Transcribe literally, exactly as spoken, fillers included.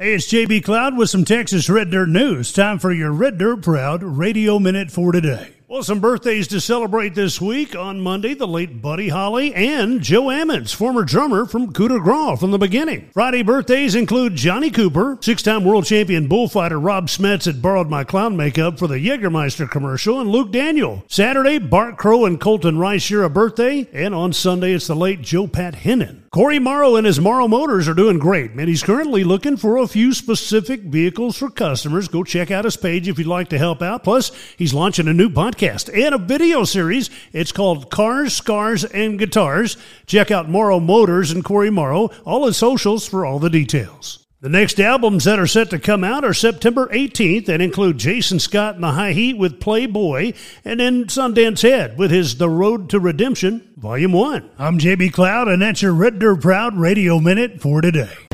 Hey, it's J B Cloud with some Texas Red Dirt news. Time for your Red Dirt Proud Radio Minute for today. Well, some birthdays to celebrate this week. On Monday, the late Buddy Holly and Joe Ammons, former drummer from Coup de Grace from the beginning. Friday birthdays include Johnny Cooper, six-time world champion bullfighter Rob Smets that borrowed my clown makeup for the Jägermeister commercial, and Luke Daniel. Saturday, Bart Crow and Colton Rice share a birthday, and on Sunday, it's the late Joe Pat Hennon. Corey Morrow and his Morrow Motors are doing great, and he's currently looking for a few specific vehicles for customers. Go check out his page if you'd like to help out. Plus, he's launching a new podcast and a video series. It's called Cars, Scars, and Guitars. Check out Morrow Motors and Corey Morrow, all his socials for all the details. The next albums that are set to come out are September eighteenth and include Jason Scott and the High Heat with Playboy, and then Sundance Head with his The Road to Redemption, Volume one. I'm J B Cloud, and that's your Red Dirt Proud Radio Minute for today.